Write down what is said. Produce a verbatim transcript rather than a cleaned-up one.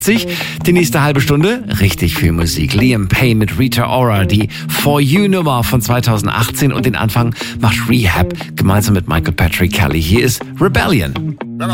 Die nächste halbe Stunde, richtig viel Musik. Liam Payne mit Rita Ora, die For You Nummer von zweitausendachtzehn und den Anfang macht Rehab gemeinsam mit Michael Patrick Kelly. Hier ist Rebellion.